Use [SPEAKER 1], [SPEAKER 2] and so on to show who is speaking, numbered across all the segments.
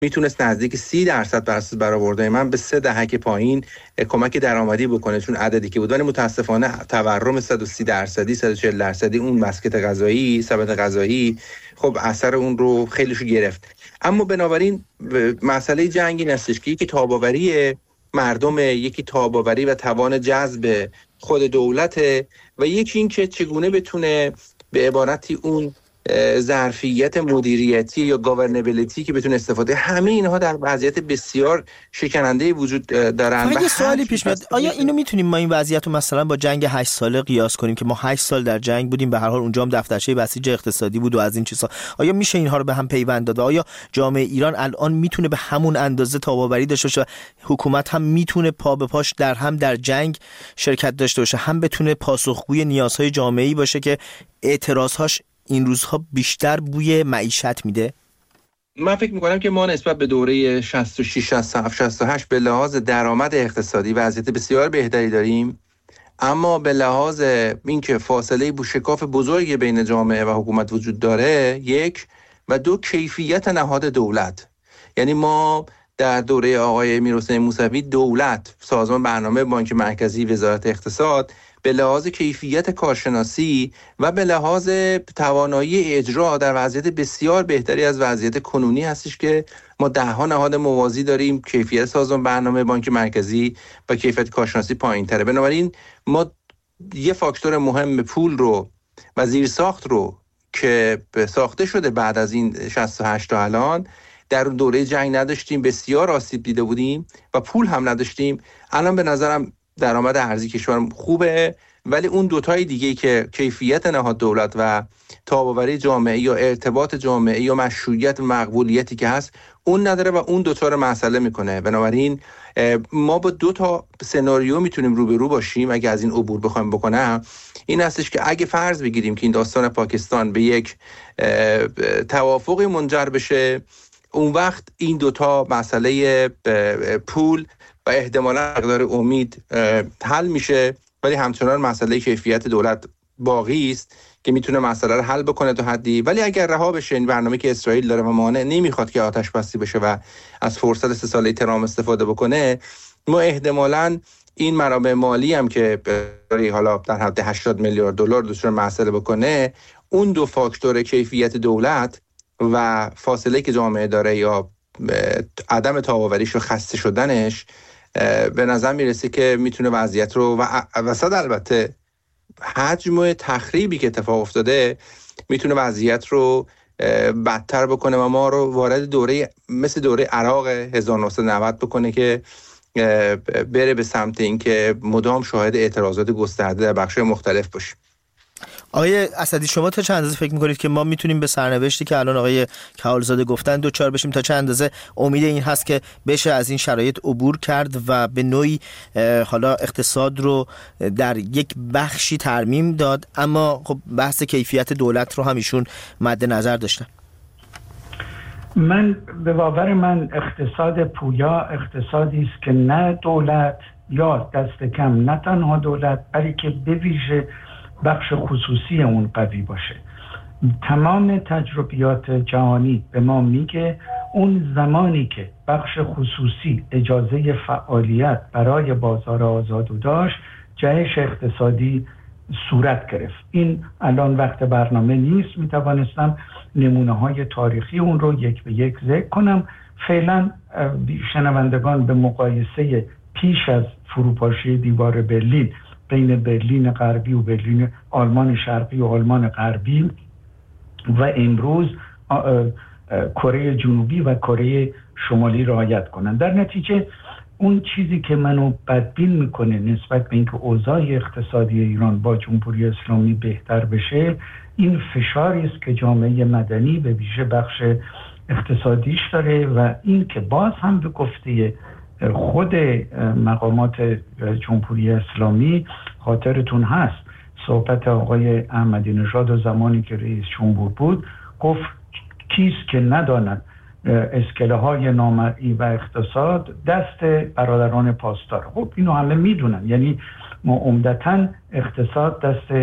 [SPEAKER 1] میتونست نزدیک 30% بر اساس برآورده من به 3 دهک پایین کمک درآمدی بکنه، چون عددی که بود. ولی متاسفانه تورم 130%، 140% اون بسکت غذایی، سبد غذایی خب اثر اون رو خیلیشو گرفت. اما بنابراین مسئله جنگی نستش که یکی تاباوری مردم، یکی تاباوری و توان جذب خود دولت، و یکی این که چگونه بتونه به عبارتی اون ظرفیت مدیریتی یا گاورنبیلیتی که بتونه استفاده، همه اینها در وضعیت بسیار شکننده وجود دارن.
[SPEAKER 2] یه سوالی پیش میاد، آیا اینو میتونیم ما این وضعیت رو مثلا با جنگ 8 ساله قیاس کنیم که ما 8 سال در جنگ بودیم، به هر حال اونجا هم دفترچه بسیج اقتصادی بود و از این چیزا، آیا میشه اینها رو به هم پیوند داد؟ آیا جامعه ایران الان میتونه به همون اندازه تاباوری داشته باشه و حکومت هم میتونه پا به پاش در جنگ شرکت داشته باشه، هم بتونه پاسخگوی نیازهای جامعه‌ای باشه که اعتراضهاش این روزها بیشتر بوی معیشت میده؟
[SPEAKER 1] من فکر میکنم که ما نسبت به دوره 66 67 68 به لحاظ درآمد اقتصادی وضعیت بسیار بهتری داریم، اما به لحاظ اینکه فاصله شکاف بزرگی بین جامعه و حکومت وجود داره، یک، و دو، کیفیت نهاد دولت. یعنی ما در دوره آقای امیرحسین موسوی دولت، سازمان برنامه بانک مرکزی، وزارت اقتصاد، به لحاظ کیفیت کارشناسی و به لحاظ توانایی اجرا در وضعیت بسیار بهتری از وضعیت کنونی هستش که ما 10 نهاد موازی داریم، کیفیت سازمان برنامه بانک مرکزی و کیفیت کارشناسی پایین تره. بنابراین ما یه فاکتور مهم پول رو و زیرساخت رو که ساخته شده بعد از این 68 تا الان در دوره جنگ نداشتیم، بسیار آسیب دیده بودیم و پول هم نداشتیم. الان به نظرم درآمد ارزی کشورم خوبه، ولی اون دوتای دیگه که کیفیت نهاد دولت و تاباوری جامعه یا ارتباط جامعه یا مشروعیت و مقبولیتی که هست اون نداره و اون دوتا رو مسئله میکنه. بنابراین ما با 2 سناریو میتونیم روبرو باشیم اگه از این عبور بخوایم بکنم. این هستش که اگه فرض بگیریم که این داستان پاکستان به یک توافقی منجر بشه، اون وقت این دوتا مسئله پول و احتمالاً مقدار امید حل میشه، ولی همچنان مسئله کیفیت دولت باقی است که میتونه مسئله رو حل بکنه تا حدی. ولی اگر رها بشه این برنامه که اسرائیل داره و مانع نمیخواد که آتش بسی بشه و از فرصت 3 ساله ترامپ استفاده بکنه، ما احتمالاً این منابع مالی هم که حالا در حد 80 میلیارد دلار دچار مسئله بکنه، اون 2 فاکتور کیفیت دولت و فاصله که جامعه داره یا عدم تاباوریش و خسته شدنش، به نظر میرسه که میتونه وضعیت رو و وسط البته حجم و تخریبی که اتفاق افتاده میتونه وضعیت رو بدتر بکنه و ما رو وارد دوره مثل دوره عراق 1990 بکنه که بره به سمت این که مدام شاهد اعتراضات گسترده در بخش‌های مختلف باشیم.
[SPEAKER 2] آقای اسدی، شما تا چند اندازه فکر می‌کنید که ما میتونیم به سرنوشتی که الان آقای کهالزاده گفتن دوچار بشیم؟ تا چند اندازه امید این هست که بشه از این شرایط عبور کرد و به نوعی حالا اقتصاد رو در یک بخشی ترمیم داد؟ اما خب بحث کیفیت دولت رو هم ایشون مد نظر داشتن.
[SPEAKER 3] من به باور من اقتصاد پویا اقتصادی است که نه دولت یا دست کم نه تنها دولت بلکه به ویژه بخش خصوصی اون قوی باشه. تمام تجربیات جهانی به ما میگه اون زمانی که بخش خصوصی اجازه فعالیت برای بازار آزادو داشت، جهش اقتصادی صورت گرفت. این الان وقت برنامه نیست، میتوانستم نمونه های تاریخی اون رو یک به یک ذکر کنم. فعلا شنوندگان به مقایسه پیش از فروپاشی دیوار برلین بین برلین غربی و برلین آلمان شرقی و آلمان غربی و امروز کره جنوبی و کره شمالی رعایت کنند. در نتیجه اون چیزی که منو بدبین میکنه نسبت به اینکه اوضاع اقتصادی ایران با جمهوری اسلامی بهتر بشه، این فشاری است که جامعه مدنی به ویژه بخش اقتصادیش داره و این که باز هم به گفته خود مقامات جمهوری اسلامی خاطرتون هست صحبت آقای احمدی نژاد و زمانی که رئیس جمهور بود گفت کیست که نداند اسکله های نامرئی و اقتصاد دست برادران پاسدار. خب اینو همه میدونن، یعنی ما عمدتاً اقتصاد دست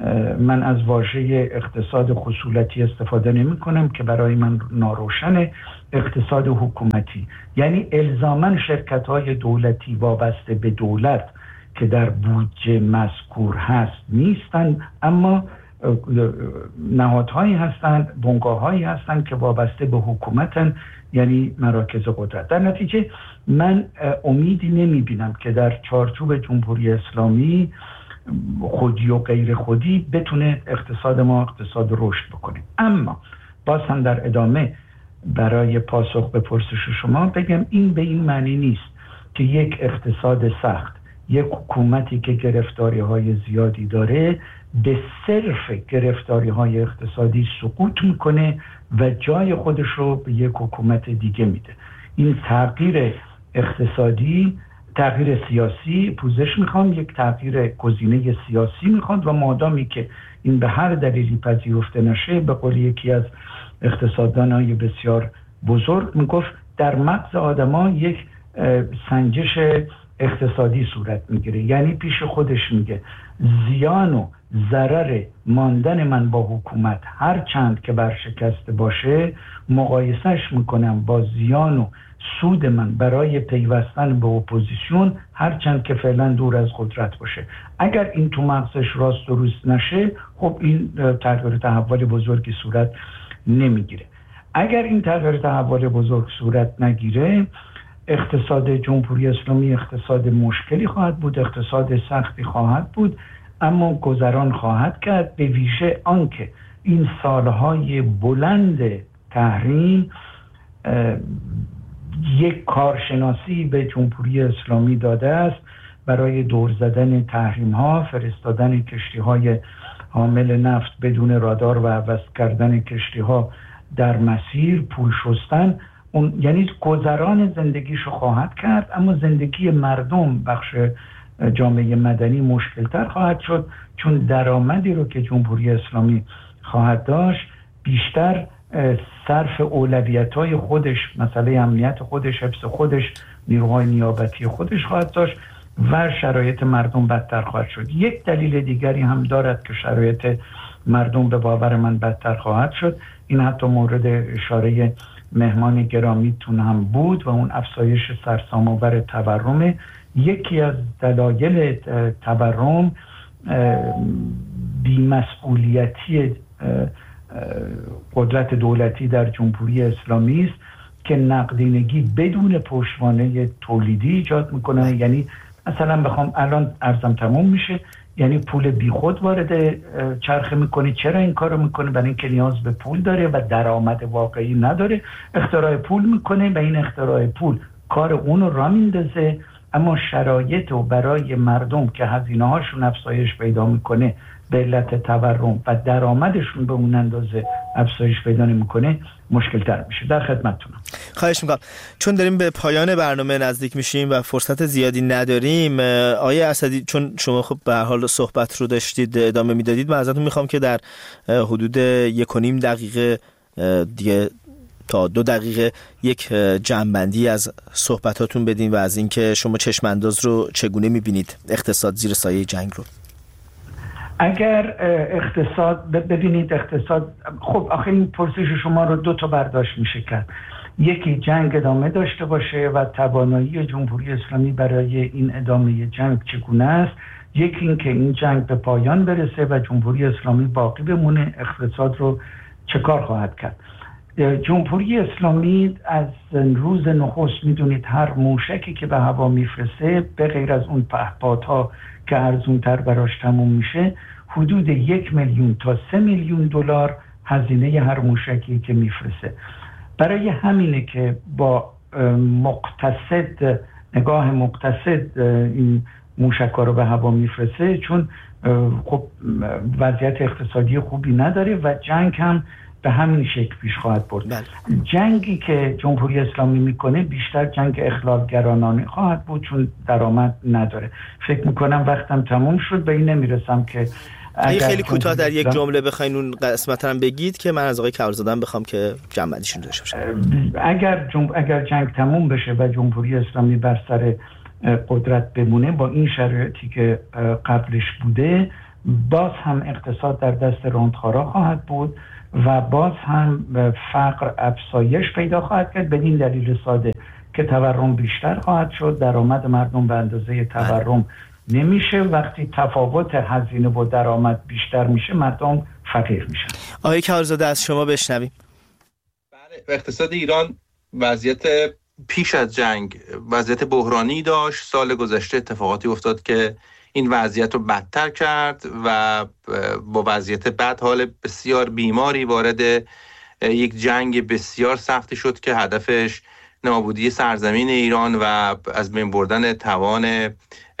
[SPEAKER 3] من از واژه اقتصاد خصولتی استفاده نمی کنم که برای من ناروشن. اقتصاد حکومتی یعنی الزاماً شرکت‌های دولتی وابسته به دولت که در بودجه مذکور هست نیستند، اما نهادهایی هستند، بنگاه‌هایی هستند که وابسته به حکومتن، یعنی مراکز قدرت. در نتیجه من امیدی نمی‌بینم که در چارچوب جمهوری اسلامی خودی و غیر خودی بتونه اقتصاد ما اقتصاد رشد بکنه. اما باز هم در ادامه برای پاسخ به پرسش شما بگم این به این معنی نیست که یک اقتصاد سخت، یک حکومتی که گرفتاری‌های زیادی داره به صرف گرفتاری‌های اقتصادی سقوط میکنه و جای خودش رو به یک حکومت دیگه میده. این تغییر اقتصادی، تغییر سیاسی، پوزش میخوام، یک تغییر گزینه سیاسی میخواد و مادامی که این به هر دلیلی پذیرفته نشه، به قول یکی از اقتصاددانای بسیار بزرگ میگفت در مغز آدما یک سنجش اقتصادی صورت میگیره، یعنی پیش خودش میگه زیان و ضرر ماندن من با حکومت هر چند که برشکسته باشه مقایسش میکنم با زیان و سود من برای پیوستن به اپوزیسیون هر چند که فعلا دور از قدرت باشه. اگر این تو مغزش راست و روست نشه، خب این تغییر تحول بزرگی صورت نمیگیره. اگر این تغییر تحول بزرگ صورت نگیره، اقتصاد جمهوری اسلامی اقتصاد مشکلی خواهد بود، اقتصاد سختی خواهد بود، اما گذران خواهد کرد، به ویژه آنکه این سالهای بلند تحریم یک کارشناسی به جمهوری اسلامی داده است برای دور زدن تحریم ها، فرستادن کشتی های حامل نفت بدون رادار و عوض کردن کشتی ها در مسیر، پول شستن، یعنی گذران زندگیشو خواهد کرد، اما زندگی مردم، بخش جامعه مدنی مشکلتر خواهد شد، چون درآمدی رو که جمهوری اسلامی خواهد داشت بیشتر صرف اولویت‌های خودش، مسئله امنیت خودش، حفظ خودش، نیروهای نیابتی خودش خواهد داشت و شرایط مردم بدتر خواهد شد. یک دلیل دیگری هم دارد که شرایط مردم به باور من بدتر خواهد شد، این حتی مورد اشاره مهمان گرامیتون هم بود و اون افزایش سرسام‌آور تورم. یکی از دلایل تورم بی‌مسئولیتی قدرت دولتی در جمهوری اسلامی است که نقدینگی بدون پشتوانه تولیدی ایجاد میکنه. یعنی مثلا بخوام الان ارزم تموم میشه، یعنی پول بیخود وارد چرخه میکنه. چرا این کارو میکنه؟ برای اینکه نیاز به پول داره و درآمد واقعی نداره، اختراع پول میکنه و این اختراع پول کار اونو را میندازه، اما شرایط و برای مردم که هزینه هاشون افزایش پیدا میکنه به علت تورم و درآمدشون به اون اندازه افزایش پیدا نمیکنه مشکل تر میشه. در خدمتتونم.
[SPEAKER 2] خواهش میکنم. چون داریم به پایان برنامه نزدیک میشیم و فرصت زیادی نداریم، آقای اسدی، چون شما خب به هر حال صحبت رو داشتید ادامه میدادید، من ازتون میخوام که در حدود 1.5 دقیقه دیگه تا 2 دقیقه یک جمع‌بندی از صحبتاتون بدین و از اینکه شما چشم انداز رو چگونه میبینید اقتصاد زیر سایه جنگ رو.
[SPEAKER 3] اگر اقتصاد ببینید، اقتصاد، خب آخه این پرسش شما رو 2 تا برداشت میشه کرد. یکی جنگ ادامه داشته باشه و توانایی جمهوری اسلامی برای این ادامه جنگ چگونه است، یکی این که این جنگ به پایان برسه و جمهوری اسلامی باقی بمونه، اقتصاد رو چه کار خواهد کرد. جمهوری اسلامی از روز نخست میدونید هر موشکی که به هوا میفرسته به غیر از اون پهپادها که ارزونتر براش تموم میشه، حدود 1 میلیون تا 3 میلیون دلار هزینه هر موشکی که میفرسته. برای همینه که با نگاه مقتصد این موشک‌ها رو به هوا میفرسته، چون خب وضعیت اقتصادی خوبی نداره و جنگ هم به همین شکل پیش خواهد برد. جنگی که جمهوری اسلامی میکنه بیشتر جنگ اخلالگرانانه خواهد بود، چون درآمد نداره. فکر میکنم وقتم تموم شد، به این نمیرسم که
[SPEAKER 2] خیلی کوتاه در یک جمله بخواین اون قسمت رو بگید که من از آقای کبرزاده بخوام که جمع‌بندیشون داشته باشه.
[SPEAKER 3] اگر جنگ تموم بشه و جمهوری اسلامی بر سر قدرت بمونه با این شرایطی که قبلش بوده، باز هم اقتصاد در دست رانتخارا خواهد بود و باز هم فقر افزایش پیدا خواهد کرد. به این دلیل ساده که تورم بیشتر خواهد شد، درآمد مردم به اندازه تورم نمیشه. وقتی تفاوت هزینه و درآمد بیشتر میشه مردم فقیر میشن.
[SPEAKER 2] آقای کهالزاده از شما بشنویم.
[SPEAKER 1] بله، اقتصاد ایران وضعیت پیش از جنگ وضعیت بحرانی داشت. سال گذشته اتفاقاتی افتاد که این وضعیت رو بدتر کرد و با وضعیت بد حال بسیار بیماری وارد یک جنگ بسیار سختی شد که هدفش نابودی سرزمین ایران و از بین بردن توان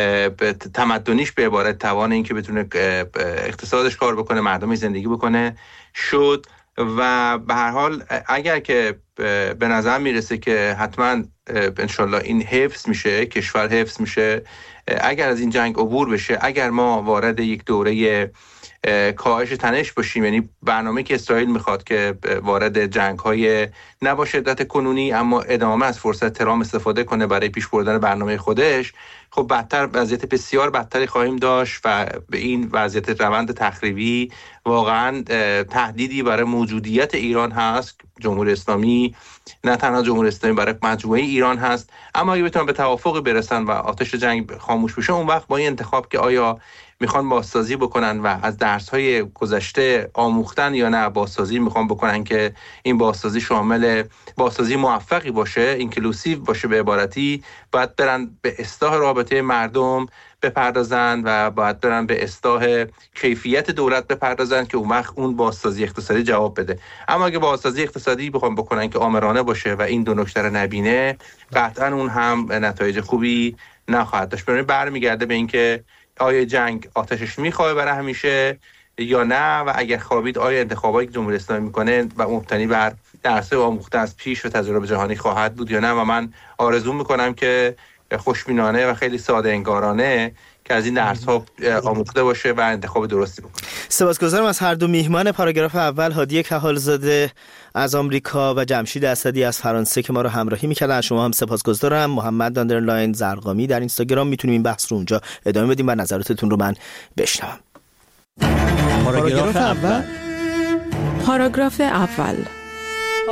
[SPEAKER 1] تمدنیش، به عبارت توان این که بتونه اقتصادش کار بکنه، مردمش زندگی بکنه شد. و به هر حال اگر که به نظر میرسه که حتما انشالله این حفظ میشه، کشور حفظ میشه، اگر از این جنگ عبور بشه، اگر ما وارد یک دوره کاهش تنش باشیم، یعنی برنامه که اسرائیل میخواد که وارد جنگ‌های نه با شدت کنونی اما ادامه از فرصت ترامپ استفاده کنه برای پیش بردن برنامه خودش، خب بدتر، وضعیت بسیار بدتری خواهیم داشت و به این وضعیت روند تخریبی واقعا تهدیدی برای موجودیت ایران هست. جمهوری اسلامی، نه تنها جمهوری اسلامی، برای مجموعه ایران هست. اما اگه بتونن به توافقی برسن و آتش جنگ خاموش بشه، اون وقت با این انتخاب که آیا میخوان بازسازی بکنن و از درس‌های گذشته آموختن یا نه بازسازی میخوان بکنن که این بازسازی شامل بازسازی موفقی باشه، اینکلوسیو باشه، به عبارتی باید برن به اصلاح رابطه مردم بپردازن و باید برن به اصلاح کیفیت دولت بپردازن که اون وقت اون بازسازی اقتصادی جواب بده. اما اگه بازسازی اقتصادی بخوام بکنن که آمرانه باشه و این دو نکته رو نبینه، قطعا اون هم نتایج خوبی نخواهد داشت. برمیگرده به اینکه آیا جنگ آتشش میخواه برای همیشه یا نه، و اگر خوابید آیا انتخابایی که جمهوری اسلامی میکنه و مبتنی بر درس‌های آموخته از پیش و تجربه جهانی خواهد بود یا نه. و من آرزو میکنم که خوشبینانه و خیلی ساده انگارانه که از این درس‌ها آموخته باشه و انتخاب درستی بکنه.
[SPEAKER 2] سپاسگزارم از هر دو میهمان پاراگراف اول، هادی کهالزاده از آمریکا و جمشید اسدی از فرانسه که ما رو همراهی می‌کردن. شما هم سپاسگزارم. محمد اندرلاین زرقامی در اینستاگرام. میتونیم این بحث رو اونجا ادامه بدیم و نظراتتون رو من بشنوم.
[SPEAKER 4] پاراگراف اول.